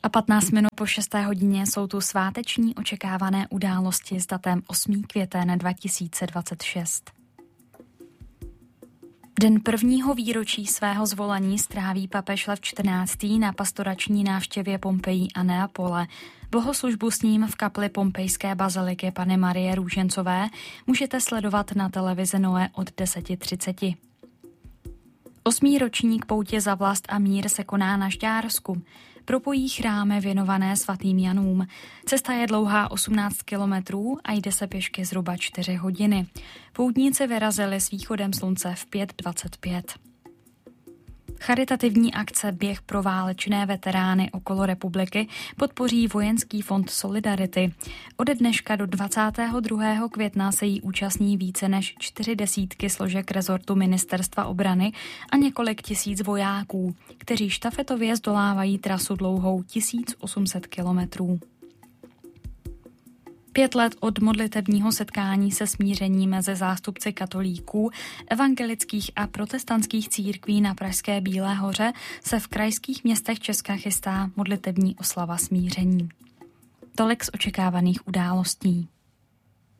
A 15 minut po 6. hodině jsou tu sváteční očekávané události s datem 8. květen 2026. Den prvního výročí svého zvolení stráví papež Lev XIV. Na pastorační návštěvě Pompejí a Neapole. Bohoslužbu s ním v kapli pompejské baziliky Panny Marie Růžencové můžete sledovat na televizi Noe od 10:30. 8. ročník poutě za vlast a mír se koná na Žďársku. Propojí chrámy věnované svatým Janům. Cesta je dlouhá 18 kilometrů a jde se pěšky zhruba 4 hodiny. Poutníci vyrazili s východem slunce v 5:25. Charitativní akce Běh pro válečné veterány okolo republiky podpoří Vojenský fond Solidarity. Ode dneška do 22. května se jí účastní více než 40 složek rezortu Ministerstva obrany a několik tisíc vojáků, kteří štafetově zdolávají trasu dlouhou 1800 kilometrů. 5 let od modlitebního setkání se smíření mezi zástupci katolíků, evangelických a protestantských církví na pražské Bílé hoře se v krajských městech Česka chystá modlitební oslava smíření. Tolik z očekávaných událostí.